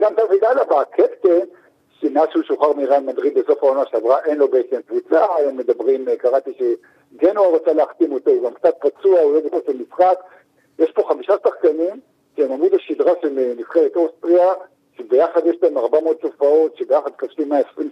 גם דוד אלבה, הקפטן, שמאז שהוא שוחרר מריאל מדריד בסוף העונה שעברה, אין לו בעצם קבוצה, היום מדברים, קראתי שגנוע רוצה להחתים אותו, הוא גם קצת פצוע, הוא לא בטוח של משחק, יש פה 5 שחקנים, שהם עמוד השדרה של נבחרת אוסטריה, שביחד יש להם 400 תופעות, שביחד קשלים 120